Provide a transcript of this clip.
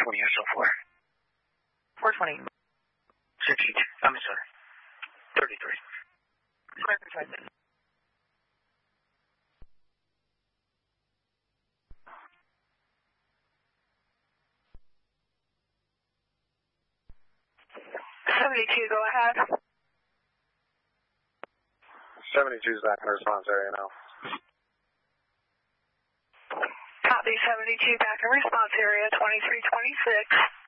420 SO4. 420. 62. I'm sorry. 33. 5 72, go ahead. 72 is back in the response area now. Copy 72, back in response area, 2326.